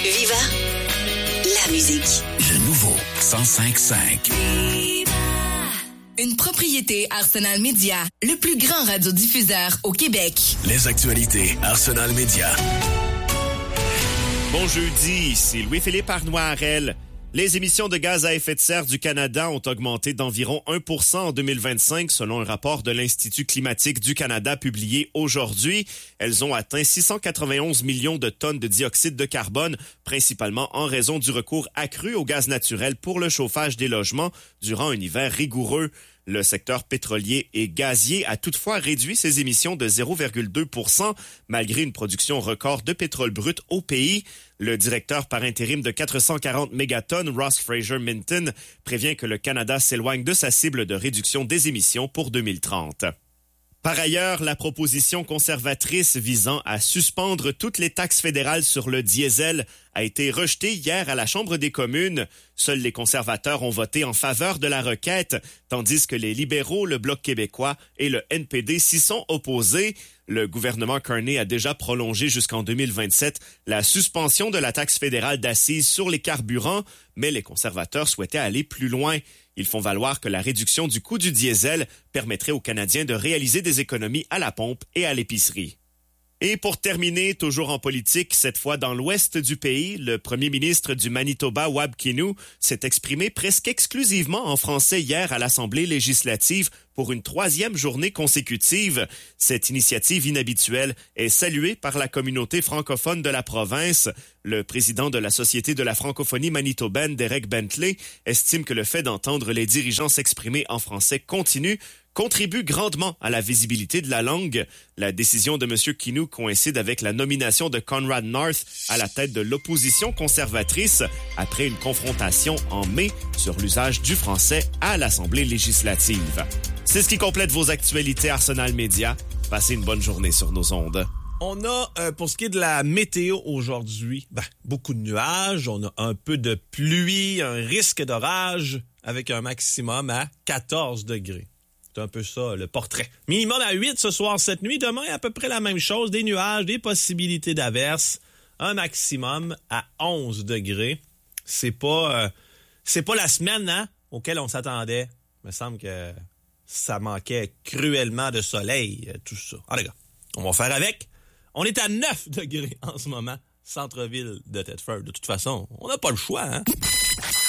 Viva la musique. Le nouveau 105.5. Une propriété Arsenal Média, le plus grand radiodiffuseur au Québec. Les actualités Arsenal Média. Bon jeudi, ici Louis-Philippe Arnois-Harel. Les émissions de gaz à effet de serre du Canada ont augmenté d'environ 1% en 2025 selon un rapport de l'Institut climatique du Canada publié aujourd'hui. Elles ont atteint 691 millions de tonnes de dioxyde de carbone, principalement en raison du recours accru au gaz naturel pour le chauffage des logements durant un hiver rigoureux. Le secteur pétrolier et gazier a toutefois réduit ses émissions de 0,2% malgré une production record de pétrole brut au pays. Le directeur par intérim de 440 mégatonnes, Ross Fraser-Minton, prévient que le Canada s'éloigne de sa cible de réduction des émissions pour 2030. Par ailleurs, la proposition conservatrice visant à suspendre toutes les taxes fédérales sur le diesel a été rejetée hier à la Chambre des communes. Seuls les conservateurs ont voté en faveur de la requête, tandis que les libéraux, le Bloc québécois et le NPD s'y sont opposés. Le gouvernement Carney a déjà prolongé jusqu'en 2027 la suspension de la taxe fédérale d'assises sur les carburants, mais les conservateurs souhaitaient aller plus loin. Ils font valoir que la réduction du coût du diesel permettrait aux Canadiens de réaliser des économies à la pompe et à l'épicerie. Et pour terminer, toujours en politique, cette fois dans l'ouest du pays, le premier ministre du Manitoba, Wab Kinew, s'est exprimé presque exclusivement en français hier à l'Assemblée législative pour une 3e journée consécutive. Cette initiative inhabituelle est saluée par la communauté francophone de la province. Le président de la Société de la francophonie manitobaine, Derek Bentley, estime que le fait d'entendre les dirigeants s'exprimer en français continu contribue grandement à la visibilité de la langue. La décision de M. Kinew coïncide avec la nomination de Conrad North à la tête de l'opposition conservatrice après une confrontation en mai sur l'usage du français à l'Assemblée législative. C'est ce qui complète vos actualités Arsenal Média. Passez une bonne journée sur nos ondes. On a, pour ce qui est de la météo aujourd'hui, beaucoup de nuages, on a un peu de pluie, un risque d'orage avec un maximum à 14 degrés. C'est un peu ça, le portrait. Minimum à 8 ce soir, cette nuit. Demain, à peu près la même chose. Des nuages, des possibilités d'averses. Un maximum à 11 degrés. C'est pas la semaine auquel on s'attendait. Il me semble que ça manquait cruellement de soleil, tout ça. Alors, les gars, on va faire avec. On est à 9 degrés en ce moment, centre-ville de Thetford. De toute façon, on n'a pas le choix,